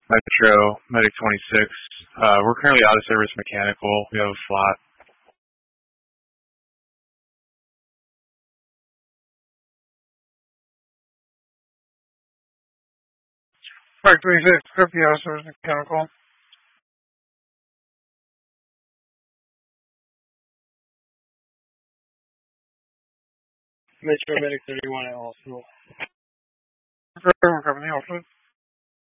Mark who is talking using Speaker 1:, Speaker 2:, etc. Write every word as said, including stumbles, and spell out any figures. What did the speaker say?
Speaker 1: Metro, Medic twenty-six. Uh, we're currently out of service mechanical. We have a flat.
Speaker 2: Park twenty-six, Scorpio, out of service mechanical.
Speaker 3: Metro Medic thirty-one at Hospital.
Speaker 2: Company, also.